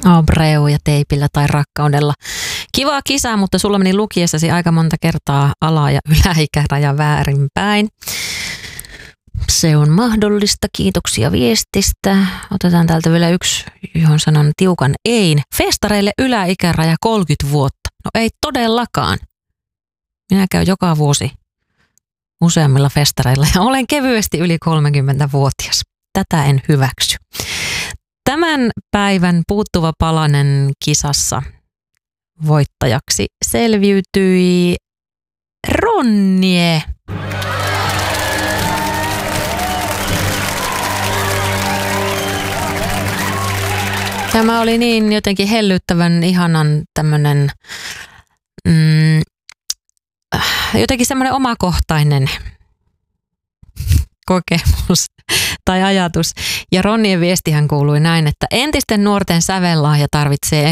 Abreu ja teipillä tai rakkaudella. Kiva kisa, mutta sulla meni lukiessasi aika monta kertaa ala- ja yläikäraja väärinpäin. Se on mahdollista. Kiitoksia viestistä. Otetaan täältä vielä yksi, johon sanon tiukan ein. Festareille yläikäraja 30 vuotta. No ei todellakaan. Minä käyn joka vuosi useammilla festareilla ja olen kevyesti yli 30-vuotias. Tätä en hyväksy. Tämän päivän puuttuva palanen kisassa voittajaksi selviytyi Ronnie. Tämä oli niin jotenkin hellyttävän ihanan tämmönen jotenkin semmoinen omakohtainen kokemus tai ajatus. Ja Ronnien viestihän kuului näin, että entisten nuorten sävellahja tarvitsee